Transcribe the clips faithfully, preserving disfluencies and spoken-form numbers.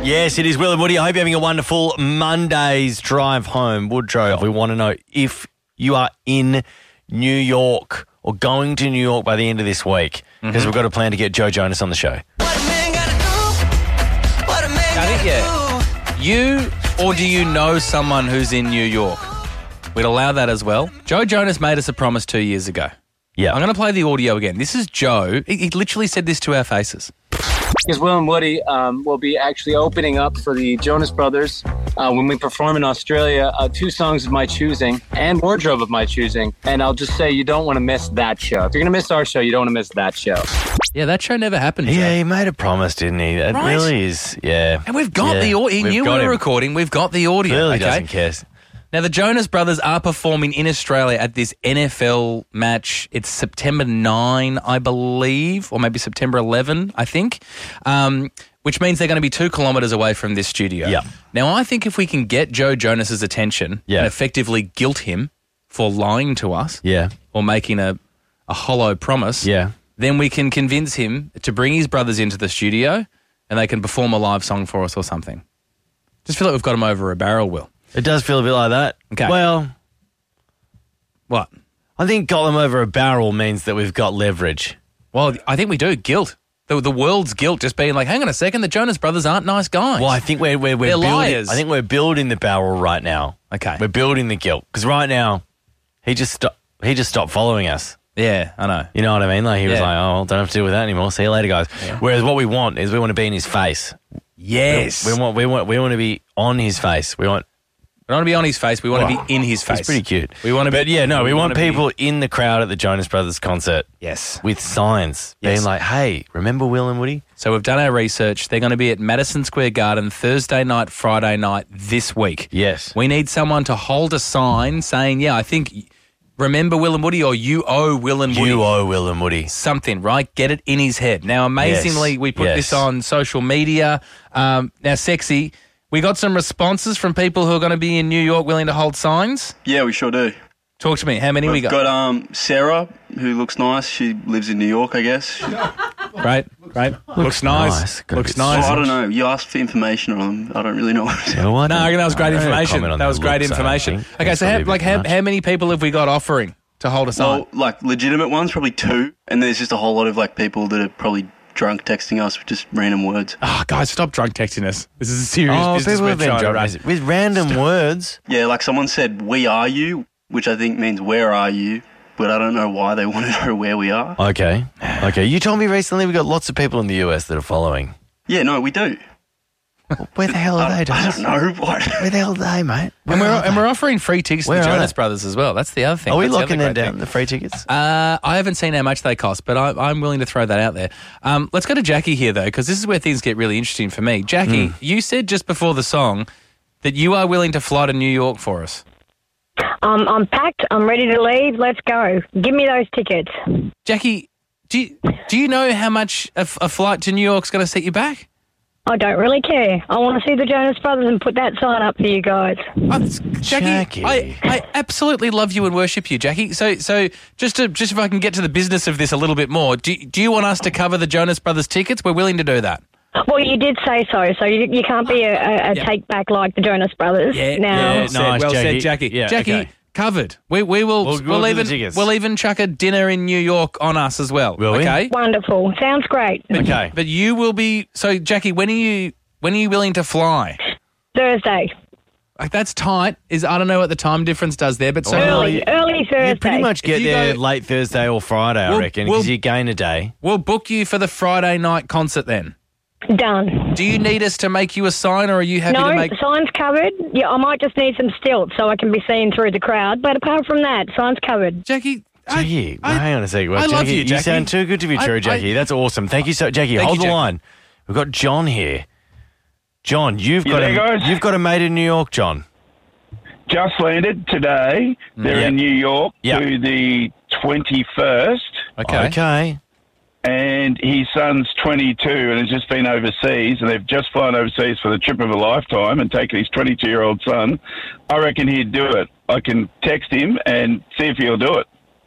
Yes, it is Will and Woody. I hope you're having a wonderful Monday's drive home. Woodrow, we want to know if you are in New York or going to New York by the end of this week, because mm-hmm. we've got a plan to get Joe Jonas on the show. I think, yeah. You, or do you know someone who's in New York? We'd allow that as well. Joe Jonas made us a promise two years ago. Yeah. I'm going to play the audio again. This is Joe. He, he literally said this to our faces. Because Will and Woody um, will be actually opening up for the Jonas Brothers uh, when we perform in Australia, uh, two songs of my choosing and wardrobe of my choosing. And I'll just say you don't want to miss that show. If you're going to miss our show, you don't want to miss that show. Yeah, that show never happened. Joe. Yeah, he made a promise, didn't he? It right? really is, yeah. And we've got yeah. the audio. He we've knew we were him. recording. We've got the audio. Clearly okay? doesn't care. Now, the Jonas Brothers are performing in Australia at this N F L match. It's September ninth, I believe, or maybe September eleventh, I think, um, which means they're going to be two kilometres away from this studio. Yeah. Now, I think if we can get Joe Jonas's attention yeah. and effectively guilt him for lying to us yeah. or making a, a hollow promise, yeah. then we can convince him to bring his brothers into the studio and they can perform a live song for us or something. Just feel like we've got him over a barrel, Will. It does feel a bit like that. Okay. Well, what? I think got them over a barrel means that we've got leverage. Well, I think we do. Guilt. The, the world's guilt just being like, hang on a second, the Jonas Brothers aren't nice guys. Well, I think we're, we're, we're They're building, liars. I think we're building the barrel right now. Okay. We're building the guilt. Because right now, he just, sto- he just stopped following us. Yeah, I know. You know what I mean? Like he was Yeah. like, oh, well, don't have to deal with that anymore. See you later, guys. Yeah. Whereas what we want is we want to be in his face. Yes. We, we want we want we want to be on his face. We want We don't want to be on his face. We want Wow. to be in his face. It's pretty cute. We want to be, But yeah, no, we, we want want to be- people in the crowd at the Jonas Brothers concert. Yes. With signs Yes. being like, hey, remember Will and Woody? So we've done our research. They're going to be at Madison Square Garden Thursday night, Friday night this week. Yes. We need someone to hold a sign saying, yeah, I think, remember Will and Woody, or you owe Will and Woody. You owe Will and Woody. Something, right? Get it in his head. Now, amazingly, Yes. we put Yes. this on social media. Um, now, Sexy, we got some responses from people who are going to be in New York willing to hold signs. Yeah, we sure do. Talk to me. How many We've we got? got um, Sarah, who looks nice. She lives in New York, I guess. She, Right, right. Looks, nice. nice. Got a Looks bit nice. well, I don't know. You asked for information on them. I don't really know what it is. No, I No, I don't- reckon that was great I don't information. comment on That the was great looks, I don't information. think. Okay, That's so how, probably a like bit how, much. how many people have we got offering to hold a sign? Well, like legitimate ones, probably two. And there's just a whole lot of like people that are probably drunk texting us with just random words. Oh, guys, stop drunk texting us. This is a serious Oh, business people we're have been trying to drunk run. with- with random words. Yeah, like someone said, "We are you," which I think means "Where are you?" But I don't know why they want to know where we are. Okay. Okay. You told me recently we got lots of people in the U S that are following. Yeah, no, we do. Where the hell are I, they, I Daz? don't know. What? Where the hell are they, mate? Where And we're, are and they? we're offering free tickets Where to the are Jonas they? Brothers as well. That's the other thing. Are we That's the locking other them great down, thing. the free tickets? Uh, I haven't seen how much they cost, but I, I'm willing to throw that out there. Um, let's go to Jackie here, though, because this is where things get really interesting for me. Jackie, Hmm. you said just before the song that you are willing to fly to New York for us. Um, I'm packed. I'm ready to leave. Let's go. Give me those tickets. Jackie, do you, do you know how much a, f- a flight to New York's going to set you back? I don't really care. I want to see the Jonas Brothers and put that sign up for you guys. Oh, Jackie, Jackie. I, I absolutely love you and worship you, Jackie. So, so just to just if I can get to the business of this a little bit more, do do you want us to cover the Jonas Brothers tickets? We're willing to do that. Well, you did say so, so you, you can't be a, a, a Yeah. take back like the Jonas Brothers. now, yeah, Nice, said, well Jackie. said, Jackie. Yeah, Jackie, okay. covered. We we will We'll- we'll, we'll do the even tickets. we'll even chuck a dinner in New York on us as well. Will we? Okay. wonderful. Sounds great. Okay. But you will be so, Jackie. When are you when are you willing to fly? Thursday. Like that's tight. Is I don't know what the time difference does there, but so Well, Early, you- early Thursday. You pretty much If get you there go- late Thursday or Friday, I We'll- reckon, we'll- because you gain a day. we'll book you for the Friday night concert then. Done. Do you need us to make you a sign, or are you happy No, to make? sign's covered. Yeah, I might just need some stilts so I can be seen through the crowd. But apart from that, sign's covered. Jackie, I- Jackie, I- hang on a second. Well, I Jackie, love you, Jackie. sound too good to be I- true, I- Jackie. That's awesome. Thank you so, Jackie. Thank hold you, the Jackie. line. We've got John here. John, you've You got there, a guys? you've got a mate in New York, John. Just landed today. They're Yep. in New York Yep. to the twenty-first, Okay. Okay. and his son's twenty-two and has just been overseas, and they've just flown overseas for the trip of a lifetime and taken his twenty-two-year-old son. I reckon he'd do it. I can text him and see if he'll do it.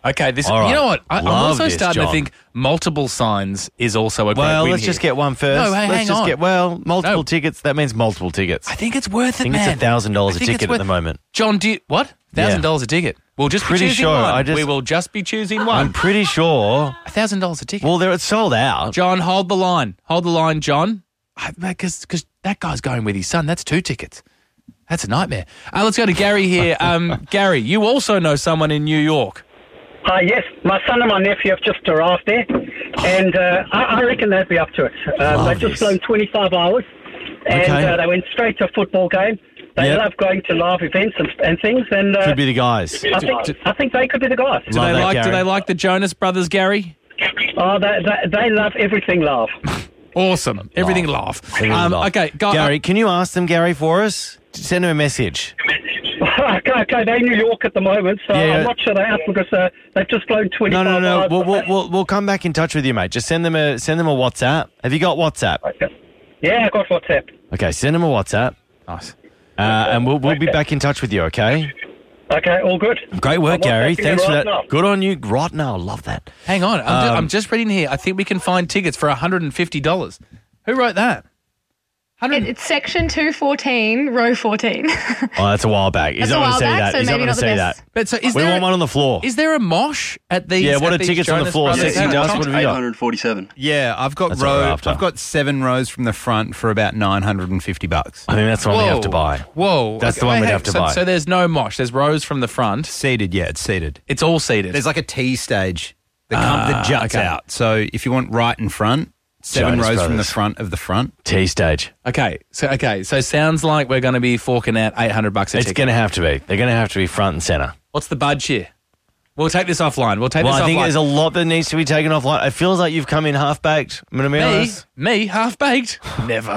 Okay, this. All right. You know what? I, I'm Love also this, starting John. to think multiple signs is also a great Well, win let's here. just get one first. No, hey, let's hang just on. get well multiple No. tickets. That means multiple tickets. I think it's worth it, I think man. it's a thousand dollars I a think it's ticket worth- at the moment. John, do you, what? Thousand dollars a ticket. We'll just Pretty be choosing sure. one. I just- we will just be choosing I'm one. pretty sure. A thousand dollars a ticket. Well, there it's sold out. John, hold the line. Hold the line, John. Because that guy's going with his son. That's two tickets. That's a nightmare. Uh, let's go to Gary here. Um, Gary, you also know someone in New York. Uh, yes, my son and my nephew have just arrived there, and uh, I, I reckon they'd be up to it. Um, Love they've just this. flown twenty-five hours, and Okay. uh, they went straight to a football game. They Yep. love going to live events and, and things, and uh, Could be the guys. I, think, I think they could be the guys. Do Love they that, like? Do Gary. they like the Jonas Brothers, Gary? Oh, they, they, they love everything live. Awesome. Everything laugh. Everything Um, love. okay, go, Gary, can you ask them, Gary, for us? Send them a message. okay, okay, they're in New York at the moment, so Yeah, yeah. I'm not sure they're out because uh, they've just flown No, twenty-five no, no. hours. We'll, we'll, we'll, we'll come back in touch with you, mate. Just send them a send them a WhatsApp. Have you got WhatsApp? Okay. Yeah, I got WhatsApp. Okay, send them a WhatsApp, Nice. uh, and we'll we'll be back in touch with you. Okay. Okay, all good. Great work, I'm Gary. WhatsApping you Thanks for right that. now. Good on you. Right now, love that. Hang on. I'm, ju- Um, I'm just reading here. I think we can find tickets for one hundred fifty dollars. Who wrote that? one hundred It, it's section two fourteen, row fourteen. Oh, that's a while back. He's That's not a going to while say back, that. so He's not maybe going not to the say best. that. But so is We there want one on the floor. Is there a mosh at these? Yeah, what at are these tickets on the Jonas floor? Brothers Sexy games? Dust, what have you eight got? hundred forty-seven. Yeah, I've got That's what we're row. after. I've got seven rows from the front for about nine hundred and fifty bucks. I think that's the one we have to buy. Whoa. That's the Okay, one we'd hey, have to so, buy. So there's no mosh. There's rows from the front. Seated, yeah, it's seated. It's all seated. There's like a T stage that, come, Ah, that juts okay. out. So if you want right in front, seven Jonas rows from the Brothers. front of the front. T stage. Okay, so okay, so sounds like we're going to be forking out eight hundred bucks a It's ticket. going to have to be. They're going to have to be front and center. What's the budge here? We'll take this offline. We'll take Well, this I think offline. there's a lot that needs to be taken offline. It feels like you've come in half baked. I'm going to be me, honest. me, half baked. Never.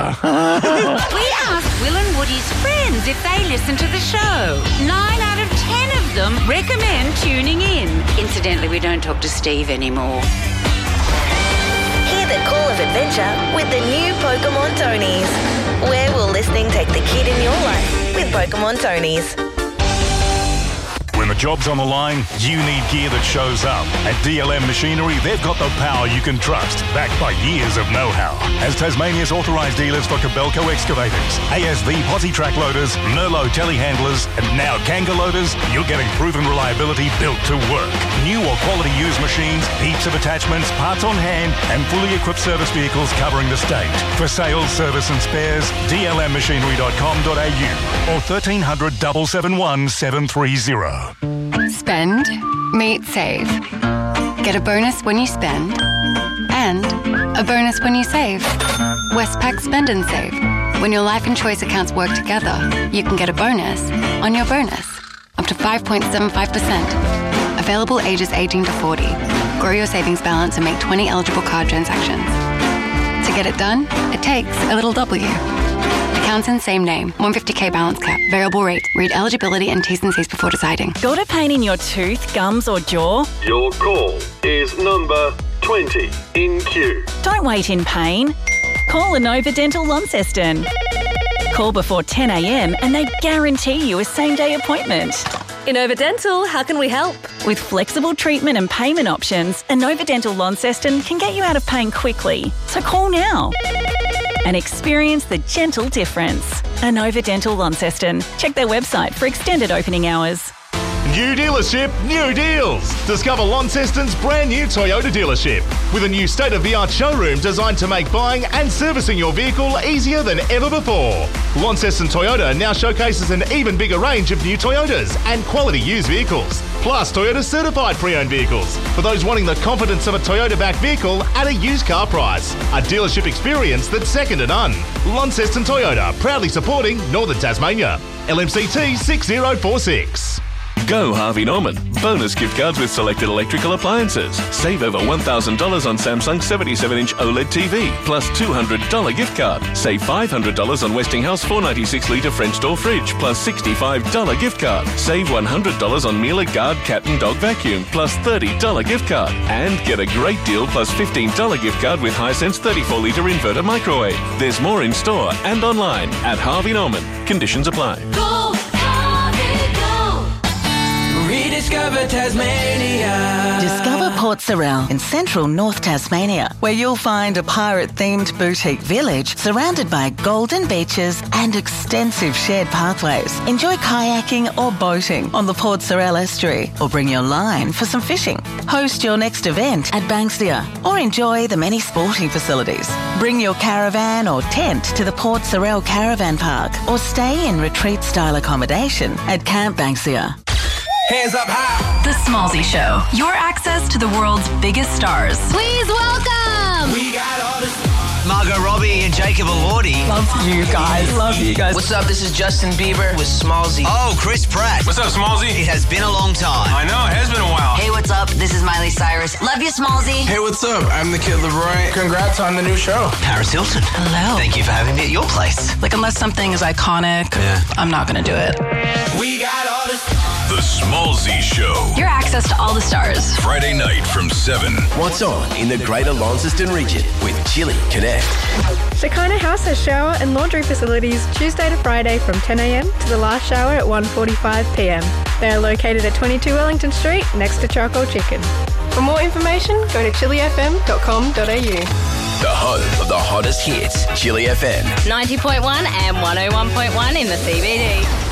We asked Will and Woody's friends if they listen to the show. Nine out of ten of them recommend tuning in. Incidentally, we don't talk to Steve anymore. Hear the call of adventure with the new Pokemon Tonys. Where will listening take the kid in your life with Pokemon Tonys? When the job's on the line, you need gear that shows up. At D L M Machinery, they've got the power you can trust, backed by years of know-how. As Tasmania's authorised dealers for Kobelco excavators, A S V posi track loaders, Merlot telehandlers, and now Kanga loaders, you're getting proven reliability built to work. New or quality used machines, heaps of attachments, parts on hand, and fully equipped service vehicles covering the state. For sales, service and spares, d l m machinery dot com dot a u or thirteen hundred, seven seven one, seven three zero. Spend, meet, save. Get a bonus when you spend and a bonus when you save. Westpac Spend and Save. When your life and choice accounts work together, you can get a bonus on your bonus. Up to five point seven five percent. Available ages eighteen to forty. Grow your savings balance and make twenty eligible card transactions. To get it done, it takes a little W. Accounts in same name. one hundred fifty k balance cap. Variable rate. Read eligibility and T's and C's before deciding. Got a pain in your tooth, gums or jaw? Your call is number twenty in queue. Don't wait in pain. Call Inova Dental Launceston. Call before ten a m and they guarantee you a same-day appointment. Inova Dental, how can we help? With flexible treatment and payment options, Inova Dental Launceston can get you out of pain quickly. So call now and experience the gentle difference. Inova Dental Launceston. Check their website for extended opening hours. New dealership, new deals. Discover Launceston's brand new Toyota dealership with a new state-of-the-art showroom designed to make buying and servicing your vehicle easier than ever before. Launceston Toyota now showcases an even bigger range of new Toyotas and quality used vehicles, plus Toyota certified pre-owned vehicles for those wanting the confidence of a Toyota-backed vehicle at a used car price. A dealership experience that's second to none. Launceston Toyota, proudly supporting Northern Tasmania. L M C T six zero four six. Go Harvey Norman. Bonus gift cards with selected electrical appliances. Save over one thousand dollars on Samsung seventy-seven inch OLED T V, plus two hundred dollars gift card. Save five hundred dollars on Westinghouse four ninety-six litre French door fridge, plus sixty-five dollars gift card. Save one hundred dollars on Miele Guard cat and dog vacuum, plus thirty dollars gift card. And get a great deal plus fifteen dollars gift card with Hisense thirty-four litre inverter microwave. There's more in store and online at Harvey Norman. Conditions apply. Go, Harvey, go! Read it Discover Tasmania. Discover Port Sorell in central North Tasmania, where you'll find a pirate-themed boutique village surrounded by golden beaches and extensive shared pathways. Enjoy kayaking or boating on the Port Sorell estuary, or bring your line for some fishing. Host your next event at Banksia, or enjoy the many sporting facilities. Bring your caravan or tent to the Port Sorell Caravan Park, or stay in retreat-style accommodation at Camp Banksia. Hands up high. The Smallzy Show. Your access to the world's biggest stars. Please welcome. We got all this. Margot Robbie and Jacob Elordi. Love you guys. Love you guys. What's up? This is Justin Bieber with Smallzy. Oh, Chris Pratt. What's up, Smallzy? It has been a long time. I know, it has been a while. Hey, what's up? This is Miley Cyrus. Love you, Smallzy. Hey, what's up? I'm the Kid Leroy. Congrats on the new show. Paris Hilton. Hello. Thank you for having me at your place. Like, unless something is iconic, yeah. I'm not going to do it. We got all this. The Smallzy Show. Your access to all the stars. Friday night from seven. What's on in the Greater Launceston region with Chili Connect. Shekinah House has shower and laundry facilities Tuesday to Friday from ten a.m. to the last shower at one forty-five p.m. They are located at twenty-two Wellington Street next to Charcoal Chicken. For more information, go to chili f m dot com dot a u. The home of the hottest hits, Chili F M. ninety point one and one oh one point one in the C B D.